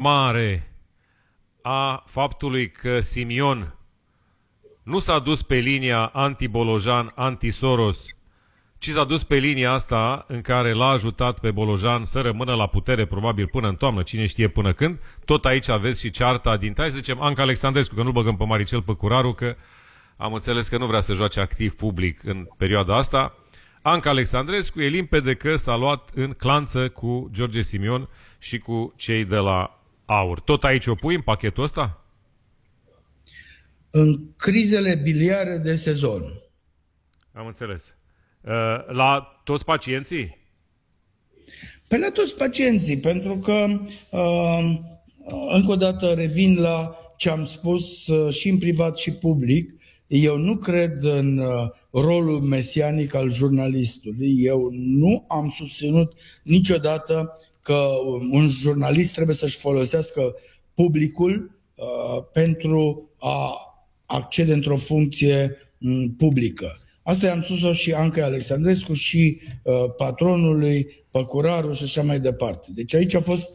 urmare a faptului că Simion nu s-a dus pe linia anti-Bolojan, anti-Soros, ci s-a dus pe linia asta în care l-a ajutat pe Bolojan să rămână la putere probabil până în toamnă, cine știe până când. Tot aici aveți și cearta dintre, hai să zicem, Anca Alexandrescu, că nu băgăm pe Maricel Păcuraru, că am înțeles că nu vrea să joace activ public în perioada asta. Anca Alexandrescu e limpede că s-a luat în clanță cu George Simion și cu cei de la AUR. Tot aici o pui în pachetul ăsta? În crizele biliare de sezon. Am înțeles. La toți pacienții? Pe la toți pacienții, pentru că încă o dată revin la ce am spus și în privat și public. Eu nu cred în rolul mesianic al jurnalistului. Eu nu am susținut niciodată că un jurnalist trebuie să-și folosească publicul pentru a accede într-o funcție publică. Asta i-am spus-o și Anca Alexandrescu și patronului Păcuraru și așa mai departe. Deci aici a fost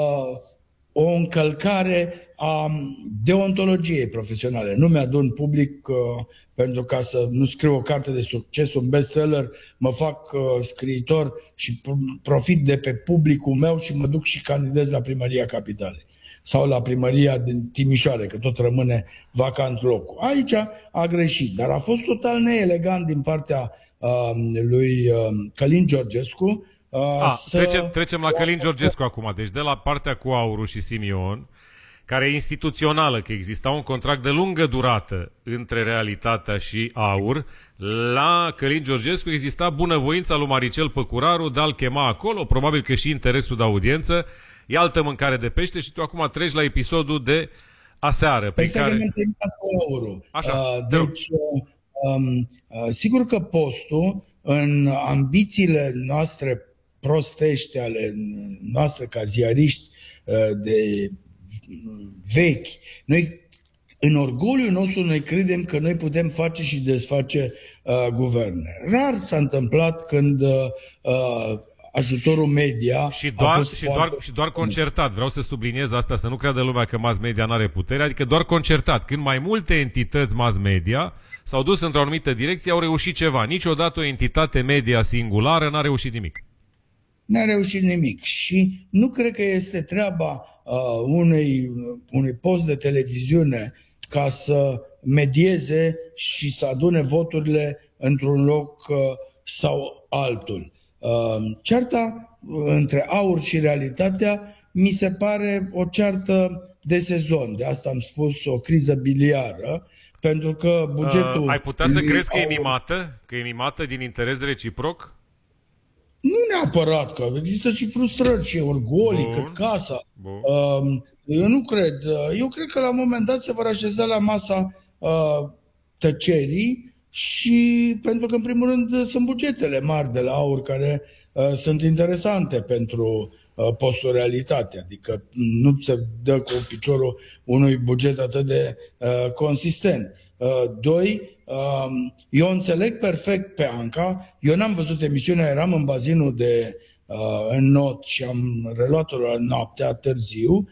o încălcare a deontologiei profesionale. Nu mi-adun public pentru ca să nu scriu o carte de succes, un bestseller, mă fac scriitor și profit de pe publicul meu și mă duc și candidez la Primăria Capitalei sau la Primăria din Timișoara, că tot rămâne vacant locul. Aici a greșit, dar a fost total neelegant din partea lui Călin Georgescu. Trecem la Călin Georgescu acum. Deci de la partea cu AUR și Simion, care e instituțională, că exista un contract de lungă durată între Realitatea și AUR, la Călin Georgescu exista bunăvoința lui Maricel Păcuraru de a-l chema acolo, probabil că și interesul de audiență. E altă mâncare de pește și tu acum treci la episodul de aseară. Păi să ne cu AUR-ul. Deci, sigur că postul, în ambițiile noastre prostești, ale noastre ca ziariști de vechi, noi, în orgoliul nostru, noi credem că noi putem face și desface guverne. Rar s-a întâmplat când ajutorul media și doar concertat. Vreau să subliniez asta, să nu creadă lumea că mass media nu are putere, adică doar concertat. Când mai multe entități mass media s-au dus într-o anumită direcție, au reușit ceva. Niciodată o entitate media singulară n-a reușit nimic. N-a reușit nimic și nu cred că este treaba unui post de televiziune ca să medieze și să adune voturile într-un loc sau altul. Cearta între AUR și Realitatea mi se pare o ceartă de sezon. De asta am spus o criză biliară, pentru că bugetul... Ai putea să crezi că e mimată? Că e mimată din interes reciproc? Nu neapărat, că există și frustrări și orgolii, cât casa. Eu nu cred. Eu cred că la un moment dat se vor așeza la masa tăcerii și pentru că, în primul rând, sunt bugetele mari de la AUR care sunt interesante pentru postul Realitate. Adică nu se dă cu piciorul unui buget atât de consistent. Doi, eu înțeleg perfect pe Anca. Eu n-am văzut emisiunea, eram în bazinul de în not și am reluat-o la noaptea târziu.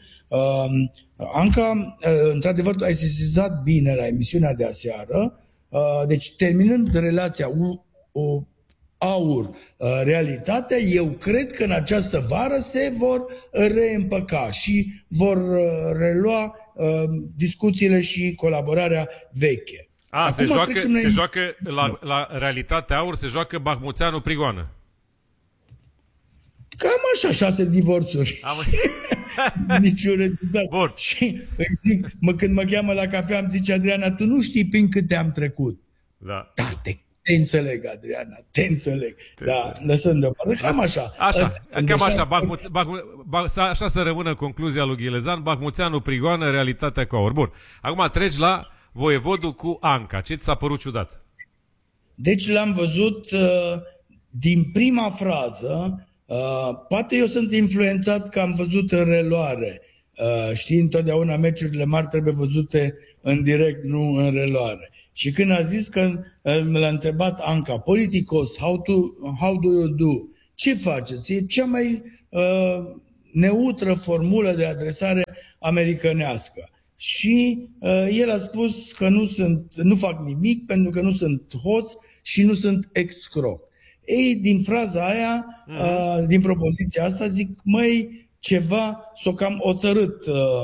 Anca, într-adevăr, ai sesizat bine la emisiunea de aseară. Deci, terminând relația AUR Realitatea, eu cred că în această vară se vor reîmpăca și vor relua discuțiile și colaborarea veche. Se joacă la Realitatea AUR, se joacă Bahmuțeanu Prigoană. Cam așa, 6 divorțuri. Niciun rezultat. Bun. Și îi zic, când mă cheamă la cafea, îmi zice Adriana, tu nu știi prin câte am trecut. Da. Te înțeleg, Adriana, te înțeleg. Da, lăsând deoparte. Cam așa. Cam așa. Așa să rămână concluzia lui Ghelezan. Bahmuțeanu Prigoană, Realitatea cu AUR. Bun. Acum treci la Voievodul cu Anca. Ce ți s-a părut ciudat? Deci l-am văzut din prima frază. Poate eu sunt influențat că am văzut în reluare. Știi, întotdeauna meciurile mari trebuie văzute în direct, nu în reluare. Și când a zis că l-a întrebat Anca, politicos, how do you do? Ce faceți? E cea mai neutră formulă de adresare americanească. Și el a spus că nu fac nimic pentru că nu sunt hoț și nu sunt excroc. Ei, din fraza aia, din propoziția asta, zic, măi, ceva s-o cam oțărât.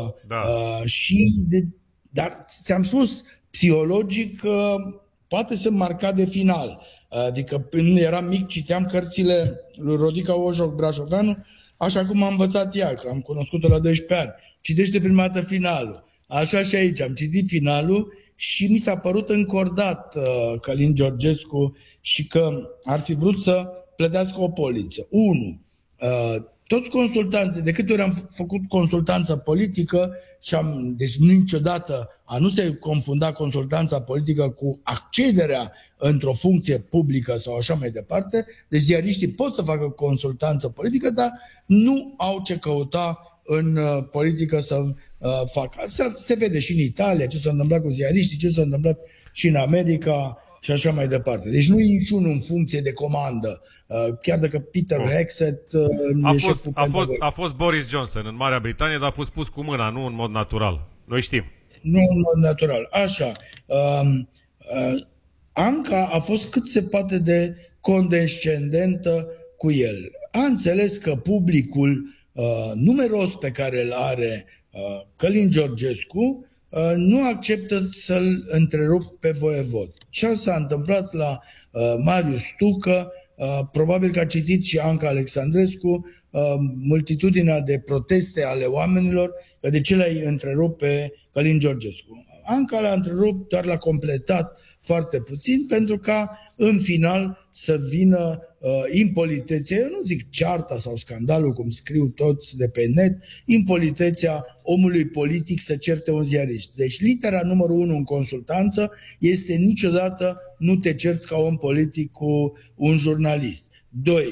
Dar ți-am spus, psihologic, poate să marca de final. Adică când eram mic, citeam cărțile lui Rodica Ojoc Brașoveanu, așa cum am învățat ea, că am cunoscut-o la 12 ani. Citește prima dată finalul. Așa și aici, am citit finalul și mi s-a părut încordat Călin Georgescu și că ar fi vrut să plătească o poliță. 1. Toți consultanții, de câte ori am făcut consultanță politică, deci niciodată a nu se confunda consultanța politică cu accederea într-o funcție publică sau așa mai departe, deci ziariștii pot să facă consultanță politică, dar nu au ce căuta în politică să facă. Se vede și în Italia ce s-a întâmplat cu ziariștii, ce s-a întâmplat și în America și așa mai departe. Deci nu e niciunul în funcție de comandă. Chiar dacă Peter Hegseth e șeful a fost Boris Johnson în Marea Britanie, dar a fost pus cu mâna, nu în mod natural. Noi știm. Nu în mod natural. Așa. Anca a fost cât se poate de condescendentă cu el. A înțeles că publicul numeros pe care îl are Călin Georgescu nu acceptă să-l întrerup pe voievod. Ce s-a întâmplat la Marius Tucă, probabil că a citit și Anca Alexandrescu, multitudinea de proteste ale oamenilor, că de ce l-ai întrerupt pe Călin Georgescu. Anca l-a întrerupt, doar l-a completat foarte puțin, pentru ca în final să vină impoliteția, eu nu zic cearta sau scandalul, cum scriu toți de pe net, impoliteția omului politic să certe un ziarist. Deci litera numărul 1 în consultanță este niciodată nu te cerți ca om politic cu un jurnalist. 2.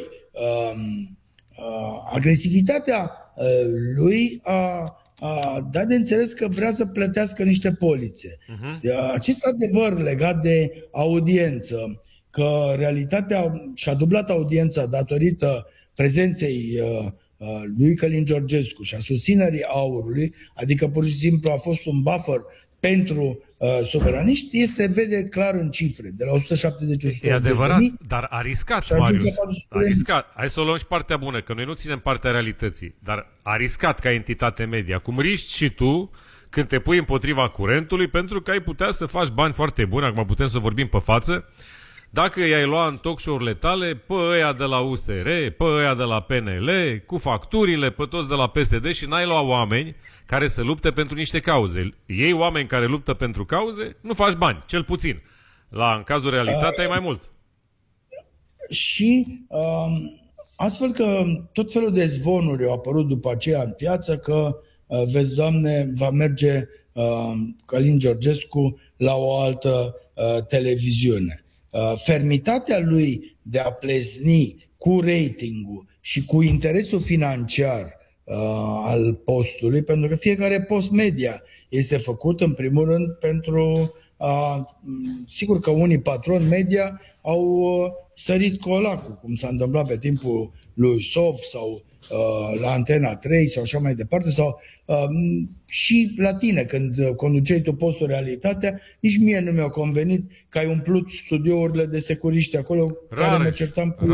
Agresivitatea lui a dat de înțeles că vrea să plătească niște polițe. Acest adevăr legat de audiență, că realitatea și-a dublat audiența datorită prezenței lui Călin Georgescu și a susținerii Aurului, adică pur și simplu a fost un buffer pentru suveraniști, se vede clar în cifre, de la 170 E adevărat, dar a riscat, Marius. A riscat. Hai să o luăm și partea bună, că noi nu ținem partea realității, dar a riscat ca entitate media. Cum riști și tu când te pui împotriva curentului, pentru că ai putea să faci bani foarte buni, acum putem să vorbim pe față, dacă i-ai lua în talk show-urile tale pe ăia de la USR, pe ăia de la PNL, cu facturile, pe toți de la PSD și n-ai lua oameni care să lupte pentru niște cauze. Ei, oameni care luptă pentru cauze, nu faci bani, cel puțin. În cazul realitate ai mai mult. Și astfel că tot felul de zvonuri au apărut după aceea în piață că, vezi, Doamne, va merge Călin Georgescu la o altă televiziune. Fermitatea lui de a plezni cu ratingul și cu interesul financiar al postului, pentru că fiecare post media este făcut în primul rând pentru sigur că unii patroni media au sărit colacul, cum s-a întâmplat pe timpul lui Sof sau la Antena 3 sau așa mai departe, sau și la tine când conduceai tu postul Realitatea, nici mie nu mi-a convenit că ai umplut studiourile de securiști acolo, care mă certam cu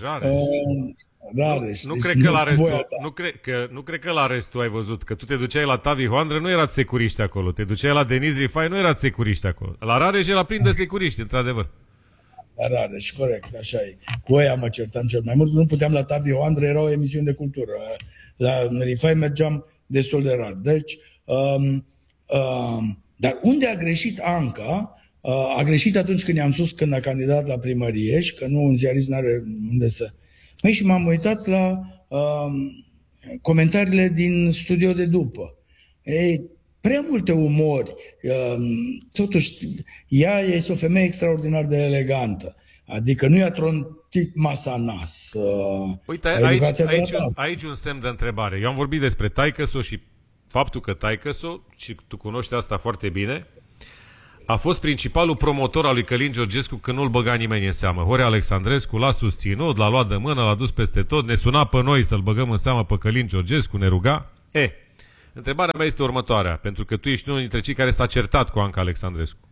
Rareș. Nu cred că la restul ai văzut, că tu te duceai la Tavi Hoandră, nu erați securiști acolo, te duceai la Deniz Rifai, nu erați securiști acolo. La Rareș era plin de securiști, într-adevăr. La Rareș, corect, așa e. Cu ăia mă certam cel mai mult, nu puteam la Tavi Hoandră, era o emisiune de cultură. La Rifai mergeam destul de rar. Deci, dar unde a greșit Anca? A greșit atunci când i-am spus când a candidat la primărie și că nu un ziarist n-are unde să... Măi, și m-am uitat la comentariile din studio de după. Ei, prea multe umori. Totuși, ea este o femeie extraordinar de elegantă. Adică nu i-a trontit masa nas. Uite, aici un semn de întrebare. Eu am vorbit despre taică-so și faptul că taică-so, și tu cunoști asta foarte bine, a fost principalul promotor al lui Călin Georgescu când nu-l băga nimeni în seamă. Horea Alexandrescu l-a susținut, l-a luat de mână, l-a dus peste tot, ne suna pe noi să-l băgăm în seamă pe Călin Georgescu, ne ruga. Întrebarea mea este următoarea, pentru că tu ești unul dintre cei care s-a certat cu Anca Alexandrescu.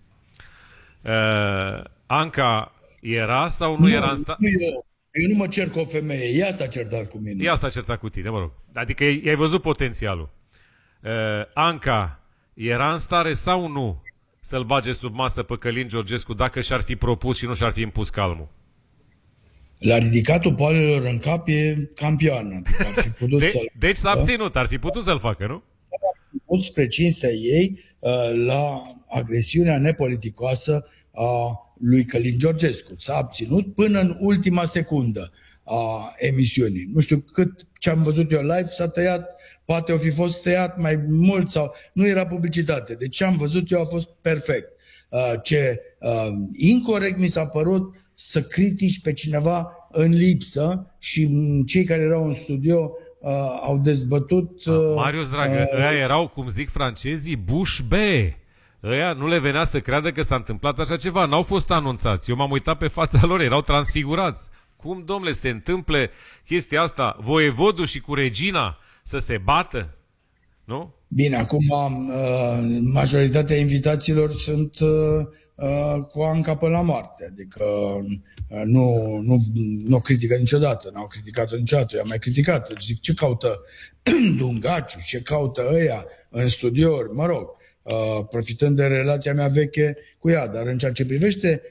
Anca era sau nu era în stare? Eu nu mă cer cu o femeie, ea s-a certat cu mine. Ea s-a certat cu tine, mă rog. Adică i-ai văzut potențialul. Anca era în stare sau nu să-l bage sub masă pe Călin Georgescu dacă și-ar fi propus și nu și-ar fi impus calmul? La ridicatul poalelor în cap e campioană. Adică ar fi putut deci s-a abținut, ar fi putut să-l facă, nu? S-a abținut spre cinstea ei la agresiunea nepoliticoasă a lui Călin Georgescu. S-a abținut până în ultima secundă a emisiunii. Nu știu ce am văzut eu live, s-a tăiat, poate o fi fost tăiat mai mult sau nu era publicitate. Deci ce am văzut eu a fost perfect. Ce incorect mi s-a părut să critici pe cineva în lipsă și cei care erau în studio au dezbătut... Marius, dragă, ăia erau, cum zic francezii, bouche bée. Ăia nu le venea să creadă că s-a întâmplat așa ceva. N-au fost anunțați. Eu m-am uitat pe fața lor, erau transfigurați. Cum, domnule, se întâmplă chestia asta? Voievodul și cu regina să se bată? Nu? Bine, acum majoritatea invitațiilor sunt cu Anca până la moarte. Adică nu critică niciodată, n-au criticat-o niciodată. Eu am mai criticat. Zic, ce caută Dungaciu, ce caută ăia în studiouri, mă rog, profitând de relația mea veche cu ea. Dar în ceea ce privește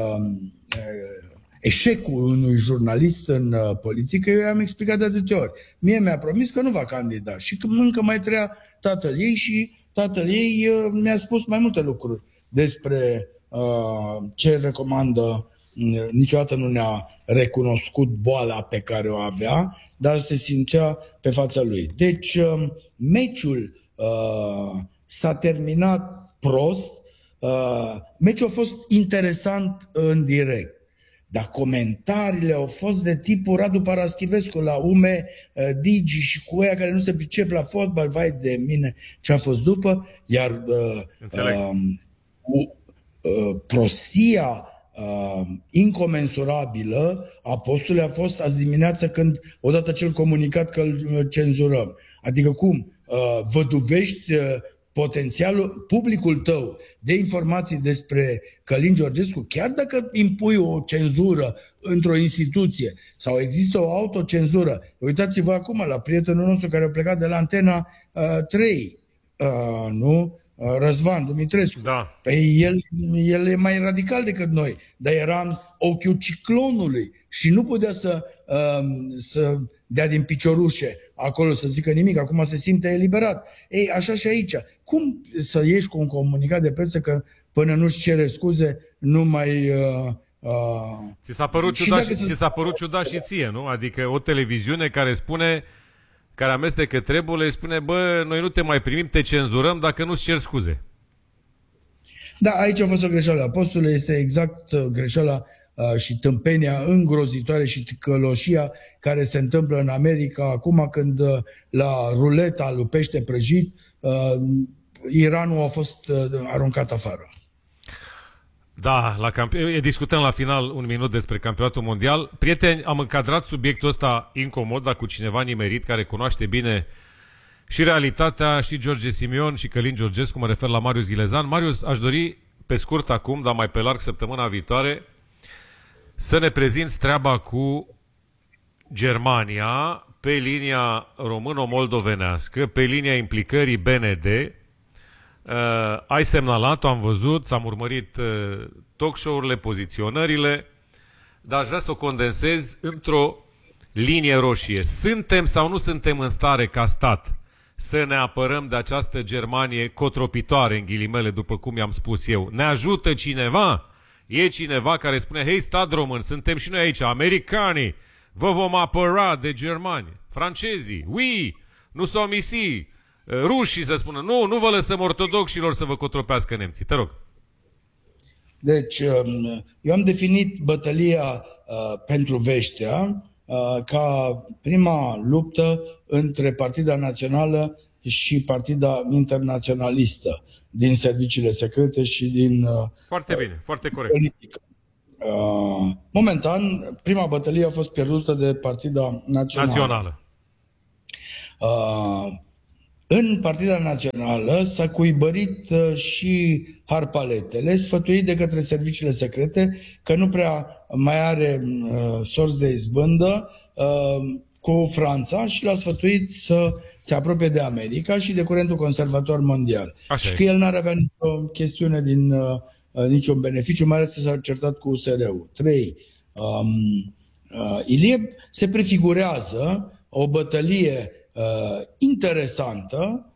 eșecul unui jurnalist în politică, eu i-am explicat de atâtea ori. Mie mi-a promis că nu va candida și că încă mai trăia tatăl ei și tatăl ei mi-a spus mai multe lucruri despre ce recomandă. Niciodată nu ne-a recunoscut boala pe care o avea, dar se simțea pe fața lui. Deci, meciul s-a terminat prost, meciul a fost interesant în direct. Dar comentariile au fost de tipul Radu Paraschivescu la UME, Digi și cu ăia care nu se pricep la fotbal, vai de mine ce a fost după, iar prostia incomensurabilă a postului a fost azi dimineață când, odată ce îl comunicat că îl cenzurăm. Adică cum? Văduvești potențialul, publicul tău de informații despre Călin Georgescu, chiar dacă impui o cenzură într-o instituție sau există o autocenzură. Uitați-vă acum la prietenul nostru care a plecat de la Antena 3, nu? Răzvan Dumitrescu. Da. Păi el e mai radical decât noi, dar era în ochiul ciclonului și nu putea să dea din piciorușe acolo, să zică nimic, acum se simte eliberat. Ei, așa și aici. Cum să ieși cu un comunicat de presă că până nu-și cere scuze, nu mai... Ți s-a părut ciudat și ție, nu? Adică o televiziune care spune, care amestecă treburile, spune, bă, noi nu te mai primim, te cenzurăm dacă nu-ți cer scuze. Da, aici a fost o greșeală. Postul este exact greșeala și tâmpenia îngrozitoare și ticăloșia care se întâmplă în America acum când la ruleta lui pește prăjit Iranul a fost aruncat afară. Da, discutăm la final un minut despre campionatul mondial. Prieteni, am încadrat subiectul ăsta incomod, dar cu cineva nimerit, care cunoaște bine și realitatea, și George Simion, și Călin Georgescu, mă refer la Marius Ghilezan. Marius, aș dori pe scurt acum, dar mai pe larg săptămâna viitoare, să ne prezinți treaba cu Germania pe linia româno-moldovenească, pe linia implicării BND. Ai semnalat-o, am văzut, s-am urmărit talk show-urile, poziționările, dar aș vrea să o condensez într-o linie roșie. Suntem sau nu suntem în stare ca stat să ne apărăm de această Germanie cotropitoare, în ghilimele, după cum i-am spus eu? Ne ajută cineva? E cineva care spune, hei, stat român, suntem și noi aici, americanii, vă vom apăra de germani, francezii, oui, nu s-o misi, rușii să spună, nu vă lăsăm ortodoxilor să vă cotropească nemții. Te rog. Deci, eu am definit bătălia pentru Veștea ca prima luptă între Partida Națională și Partida Internaționalistă din serviciile secrete și din foarte bine, foarte corect. Politică. Momentan, prima bătălie a fost pierdută de Partida Națională. În Partida Națională s-a cuibărit și harpaletele, sfătuit de către serviciile secrete că nu prea mai are sorți de izbândă cu Franța și l-a sfătuit să se apropie de America și de curentul conservator mondial. Așa și e. că el n-ar avea nicio chestiune din niciun beneficiu, mai ales că s-a certat cu USR-ul. 3. Ilie se prefigurează o bătălie interesantă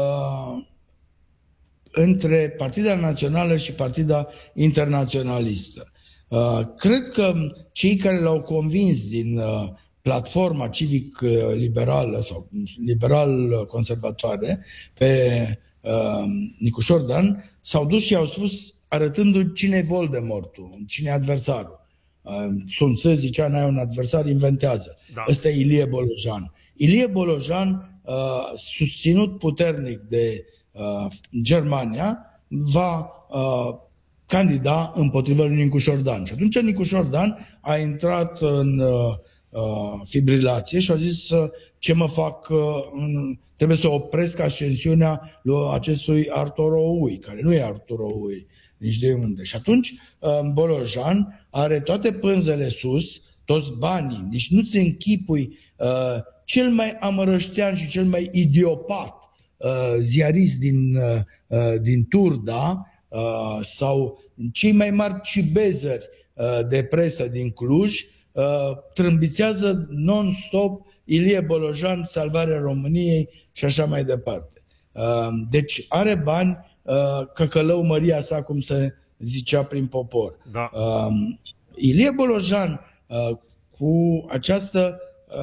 între Partida Națională și Partida Internaționalistă. Cred că cei care l-au convins din platforma civic-liberală sau liberal-conservatoare pe Nicușor Dan s-au dus și au spus, arătându-i cine e Voldemortul, cine e adversarul. Sun Tzu zicea, n-ai un adversar, inventează. Da. Ăsta e Ilie Bolojan. Ilie Bolojan, susținut puternic de Germania, va candida împotriva lui Nicușor Dan. Și atunci Nicușor Dan a intrat în fibrilație și a zis ce mă fac, trebuie să opresc ascensiunea lui acestui Artur Oui, care nu e Artur Oui nici de unde. Și atunci Bolojan are toate pânzele sus, toți banii, deci nu-ți închipui cel mai amărăștean și cel mai idiopat ziarist din Turda sau cei mai mari cibezări de presă din Cluj trâmbițează non-stop Ilie Bolojan, salvarea României și așa mai departe. Deci are bani, căcălău măria sa, cum se zicea prin popor. Da. Ilie Bolojan, cu această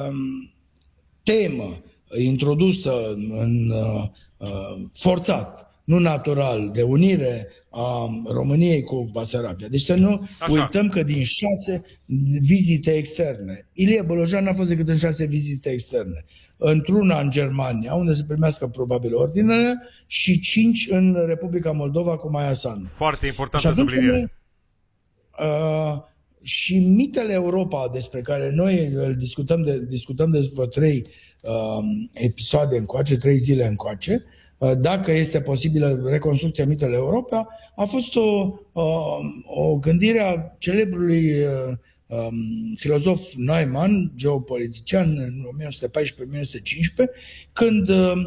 temă introdusă în forțat, nu natural, de unire a României cu Basarabia. Deci să nu uităm că din 6 vizite externe, Ilie Bolojan n-a fost decât în 6 vizite externe. Într-una în Germania, unde se primească probabil ordinele, și 5 în Republica Moldova cu Maia Sandu. Foarte importantă subliniere. Și mitele Europa, despre care noi îl discutăm de vreo 3 episoade încoace, 3 zile încoace, dacă este posibilă reconstrucția mitele Europa, a fost o gândire a celebrului filozof Neumann, geopolitician, în 1914-1915, când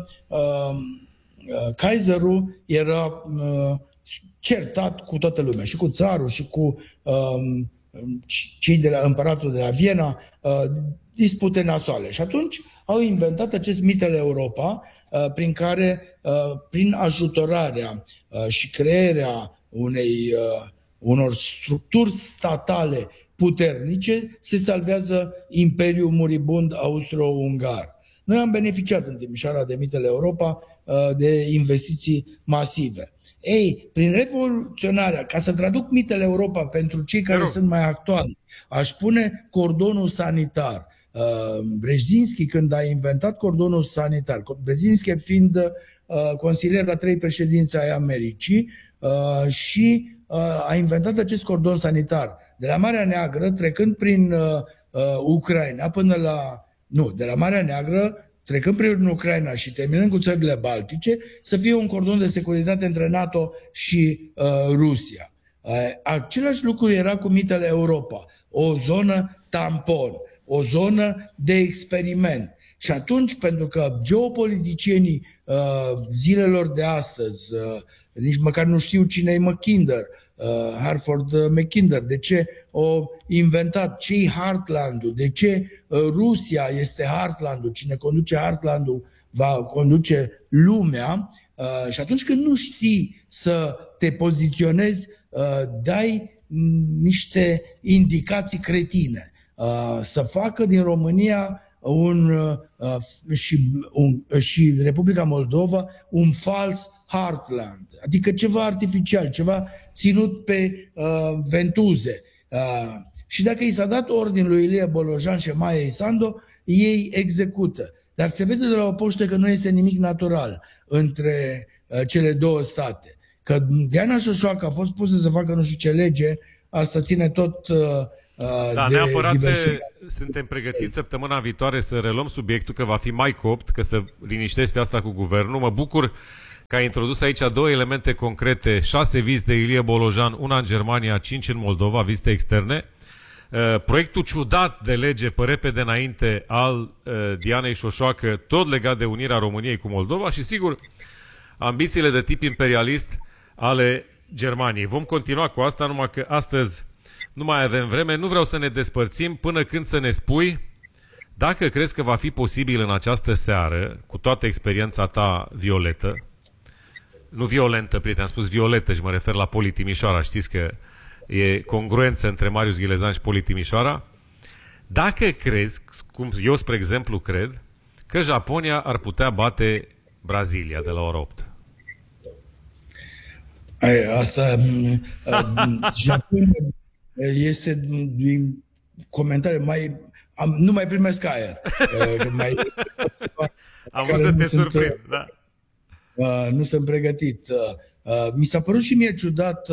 Kaiserul era certat cu toată lumea, și cu țarul, și cu cei de la împăratul de la Viena, dispute nasoale. Și atunci au inventat acest mitele Europa, prin care, prin ajutorarea și crearea unor structuri statale puternice, se salvează Imperiul muribund austro-ungar. Noi am beneficiat în Timișoara de mitele Europa de investiții masive. Ei, prin revoluționarea, ca să traduc mitele Europa pentru cei care sunt mai actuali, aș pune cordonul sanitar. Brzezinski, când a inventat cordonul sanitar, Brzezinski fiind consilier la 3 președinți ai Americii, și a inventat acest cordon sanitar de la Marea Neagră, trecând prin Ucraina până la... Nu, de la Marea Neagră, trecând prin Ucraina și terminând cu țările Baltice, să fie un cordon de securitate între NATO și Rusia. Același lucru era cu mitele Europa, o zonă tampon, o zonă de experiment. Și atunci, pentru că geopoliticienii zilelor de astăzi nici măcar nu știu cine e Mackinder, Hartford Mackinder, de ce au inventat, ce-i Heartland-ul, de ce Rusia este Heartland-ul, cine conduce Heartland-ul va conduce lumea. Și atunci când nu știi să te poziționezi, dai niște indicații cretine. Să facă din România și Republica Moldova un fals heartland, adică ceva artificial, ceva ținut pe ventuze. Și dacă i s-a dat ordin lui Ilie Bolojan și Maia Sandu, ei execută. Dar se vede de la o poștă că nu este nimic natural între cele două state. Că Diana Șoșoacă a fost pusă să facă nu știu ce lege, asta ține tot Da, de neapărat diversitate. suntem pregătiți săptămâna viitoare să reluăm subiectul, că va fi mai copt, că să liniștește asta cu guvernul. Mă bucur că ai introdus aici două elemente concrete, 6 vizite de Ilie Bolojan, una în Germania, 5 în Moldova, vizite externe. Proiectul ciudat de lege pe repede înainte al Dianei Șoșoacă, tot legat de unirea României cu Moldova și, sigur, ambițiile de tip imperialist ale Germaniei. Vom continua cu asta, numai că astăzi nu mai avem vreme. Nu vreau să ne despărțim până când să ne spui dacă crezi că va fi posibil în această seară, cu toată experiența ta violetă, nu violentă, prieten, am spus violetă și mă refer la Poli Timișoara, știți că e congruență între Marius Ghilezan și Poli Timișoara, dacă crezi, cum eu spre exemplu cred, că Japonia ar putea bate Brazilia de la ora 8. Asta, Japonia este din comentarii mai... nu mai primesc aer. Am vrut să te surprind, da. Nu sunt pregătit. Mi s-a părut și mie ciudat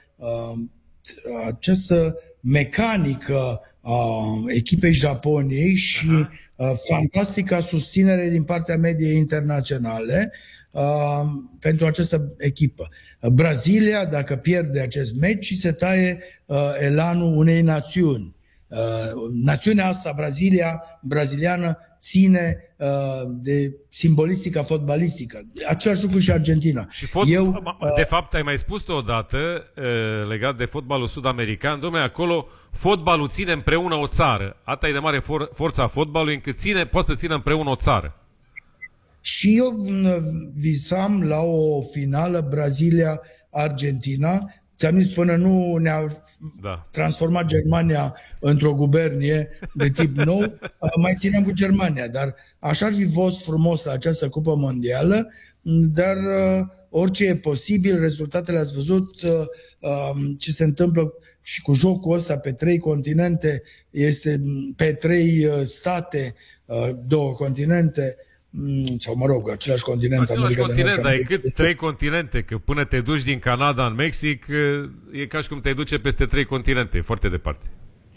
această mecanică a echipei Japoniei și fantastica susținere din partea mediei internaționale pentru această echipă. Brazilia, dacă pierde acest meci, se taie elanul unei națiuni. Națiunea asta, braziliană, ține de simbolistica fotbalistică. Același lucru și Argentina. Și de fapt, ai mai spus-o odată legat de fotbalul sud-american. Dom'le, acolo fotbalul ține împreună o țară. Atât e de mare forța fotbalului încât poate să țină împreună o țară. Și eu visam la o finală Brazilia-Argentina. Ți-am zis, până nu ne-a transformat Germania într-o gubernie de tip nou, mai țineam cu Germania. Dar așa ar fi fost frumos această Cupă Mondială, dar orice e posibil, rezultatele ați văzut, ce se întâmplă și cu jocul ăsta pe 3 continente, este pe 3 state, 2 continente, sau mă rog, același continent. Același continent, dar e cât 3 continente, că până te duci din Canada în Mexic, e ca și cum te duce peste 3 continente, e foarte departe.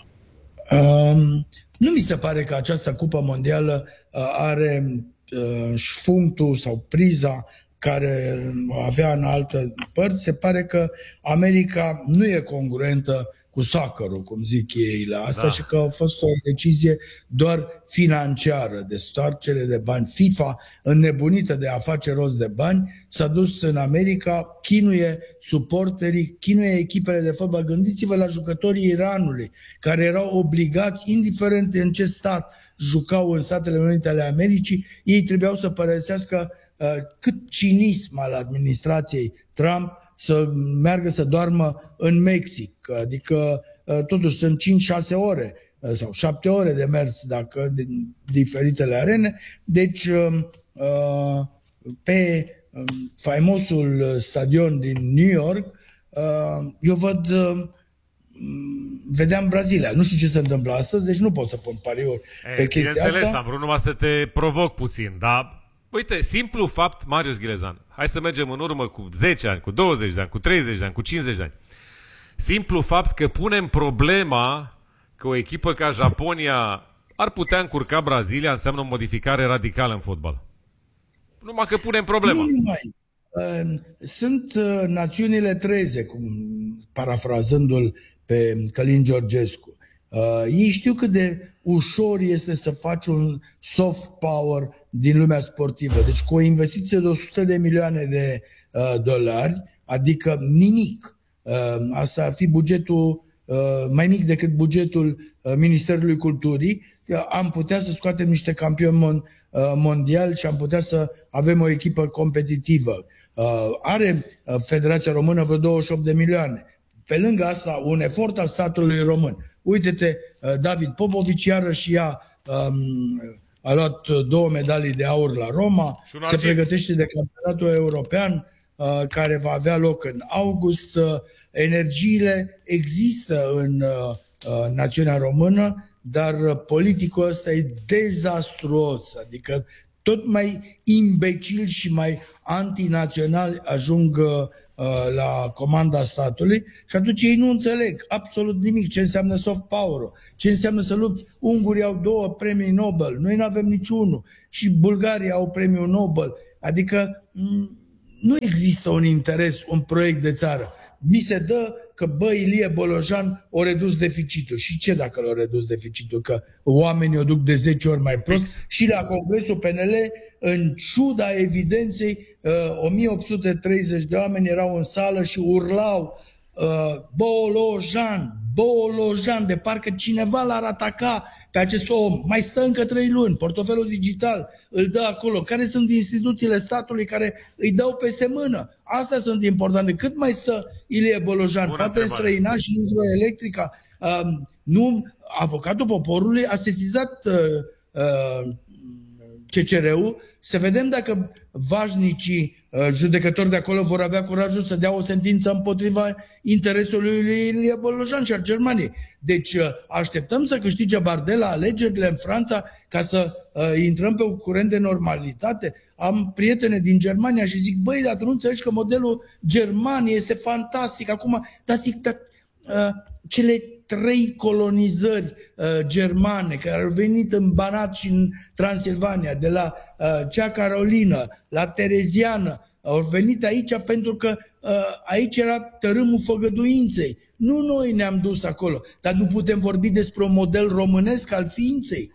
Nu mi se pare că această Cupă Mondială are șfunctul sau priza care avea în alte părți. Se pare că America nu e congruentă cu soccer-ul, cum zic ei la asta, și că a fost o decizie doar financiară, de stoarcere de bani. FIFA, înnebunită de a face rost de bani, s-a dus în America, chinuie suporterii, chinuie echipele de fotbal. Gândiți-vă la jucătorii Iranului, care erau obligați, indiferent în ce stat jucau în Statele Unite ale Americii, ei trebuiau să părăsească cât cinism al administrației Trump, să meargă să doarmă în Mexic. Adică totuși sunt 5-6 ore sau 7 ore de mers dacă din diferitele arene. Deci pe faimosul stadion din New York eu vedeam Brazilia. Nu știu ce se întâmplă astăzi, deci nu pot să pun pariuri pe chestia asta. Am vrut numai să te provoc puțin, dar uite, simplu fapt, Marius Ghilezan, hai să mergem în urmă cu 10 ani, cu 20 de ani, cu 30 de ani, cu 50 de ani. Simplu fapt că punem problema că o echipă ca Japonia ar putea încurca Brazilia înseamnă o modificare radicală în fotbal. Numai că punem problema. Sunt națiunile treze, parafrazându-l pe Călin Georgescu. Ei știu cât de ușor este să faci un soft power din lumea sportivă. Deci cu o investiție de 100 de milioane de dolari, adică nimic, asta ar fi bugetul mai mic decât bugetul Ministerului Culturii, am putea să scoatem niște campioni mondiali și am putea să avem o echipă competitivă. Are Federația Română vreo 28 de milioane. Pe lângă asta, un efort al statului român. Uite-te, David Popovici iarăși a luat 2 medalii de aur la Roma, se pregătește de campionatul european care va avea loc în august. Energiile există în națiunea română, dar politicul ăsta e dezastruos, adică tot mai imbecil și mai antinaționali ajung la comanda statului și atunci ei nu înțeleg absolut nimic ce înseamnă soft power-ul, ce înseamnă să lupți. Ungurii au 2 premii Nobel, noi nu avem niciunul și Bulgaria au premiul Nobel, adică nu există un interes, un proiect de țară. Mi se dă că, Ilie Bolojan o redus deficitul. Și ce dacă l-a redus deficitul? Că oamenii o duc de 10 ori mai prost. Și la Congresul PNL, în ciuda evidenței, 1830 de oameni erau în sală și urlau Bolojan, Bolojan, de parcă cineva l-ar ataca pe acest om. Mai stă încă 3 luni, portofelul digital îl dă acolo. Care sunt instituțiile statului care îi dau peste mână? Astea sunt importante. Cât mai stă Ilie Bolojan? Poate înstrăina și Hidroelectrica. Nu, avocatul poporului a sesizat CCR-ul să vedem dacă vașnicii judecători de acolo vor avea curajul să dea o sentință împotriva interesului lui Ilie Bolojan și al Germaniei. Deci așteptăm să câștige Bardella alegerile în Franța ca să intrăm pe un curent de normalitate. Am prietene din Germania și zic, dar tu nu înțelegi că modelul Germaniei este fantastic acum, dar zic, cele 3 colonizări germane care au venit în Banat și în Transilvania, de la cea Carolină, la Tereziană, au venit aici pentru că aici era tărâmul făgăduinței. Nu noi ne-am dus acolo, dar nu putem vorbi despre un model românesc al ființei.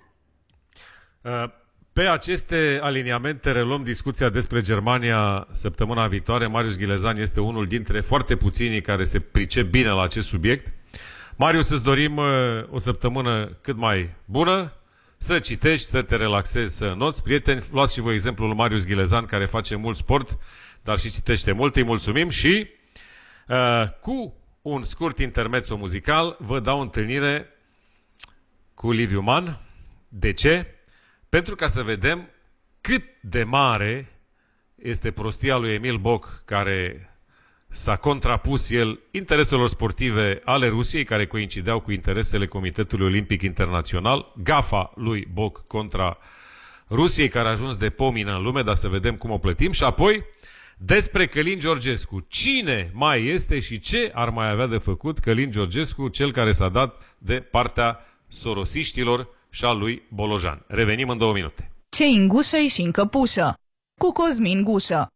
Pe aceste aliniamente reluăm discuția despre Germania săptămâna viitoare. Marius Ghilezan este unul dintre foarte puținii care se pricep bine la acest subiect. Marius, îți dorim o săptămână cât mai bună, să citești, să te relaxezi, să noți. Prieteni, luați și voi exemplul lui Marius Ghilezan, care face mult sport, dar și citește mult. Îi mulțumim și cu un scurt intermezzo muzical vă dau întâlnire cu Liviu Man. De ce? Pentru ca să vedem cât de mare este prostia lui Emil Boc, care s-a contrapus el intereselor sportive ale Rusiei, care coincideau cu interesele Comitetului Olimpic Internațional, gafa lui Boc contra Rusiei, care a ajuns de pomină în lume, dar să vedem cum o plătim, și apoi despre Călin Georgescu. Cine mai este și ce ar mai avea de făcut Călin Georgescu, cel care s-a dat de partea sorosiștilor și al lui Bolojan. Revenim în 2 minute. Ce în gușă și în căpușă, cu Cosmin Gușă.